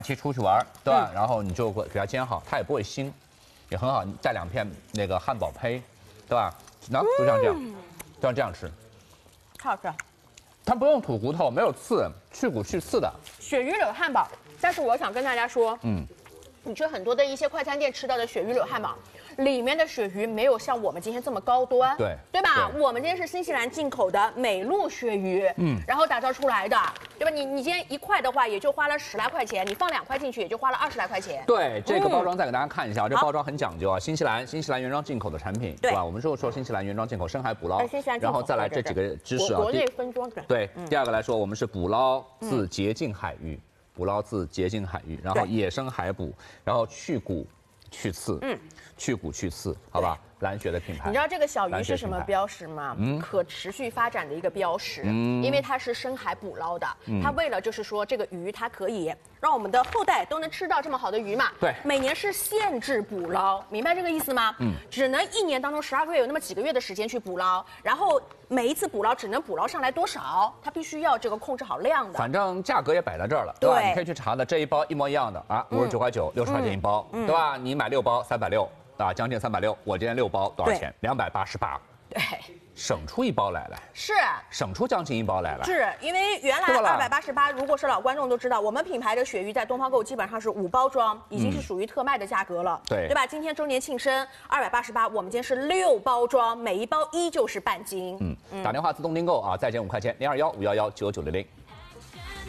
期出去玩，对吧？然后你就给它煎好，它也不会腥，也很好。你带2片那个汉堡胚，对吧？然后就像这样，就像这样吃， 太好吃了。 它不用吐骨头，没有刺，去骨去刺的。 鳕鱼柳汉堡，但是我想跟大家说，你去很多的一些快餐店吃到的鳕鱼柳汉堡，里面的鳕鱼没有像我们今天这么高端，对吧？我们今天是新西兰进口的美鹿鳕鱼，然后打造出来的，对吧？你今天1块的话，也就花了10来块钱，你放2块进去，也就花了20来块钱。 对，这个包装再给大家看一下，这包装很讲究啊，新西兰原装进口的产品，对吧？我们说新西兰原装进口深海捕捞，然后再来这几个知识啊， 国内分装的。 对，第2个来说，我们是捕捞自洁净海域。捕捞自洁净海域，然后野生海捕，然后去骨去刺，去骨去刺，好吧？蓝雪的品牌， 你知道这个小鱼是什么标识吗？可持续发展的一个标识，因为它是深海捕捞的，它为了就是说这个鱼它可以让我们的后代都能吃到这么好的鱼嘛。 对， 每年是限制捕捞，明白这个意思吗？只能1年当中12个月有那么几个月的时间去捕捞，然后每一次捕捞只能捕捞上来多少，它必须要这个控制好量的。 反正价格也摆在这儿了，对吧？你可以去查的，这一包一模一样的啊，59块9，60块钱一包，对吧？你买6包360。啊，将近360，我今天6包多少钱？288。 对， 省出1包来， 是省出将近1包来了。 是因为原来288，如果是老观众都知道，我们品牌的鳕鱼在东方购基本上是5包装，已经是属于特卖的价格了，对吧？今天周年庆生288，我们今天是6包装，每1包依旧是半斤。 打电话自动订购啊，再减5块钱，021-511-9900。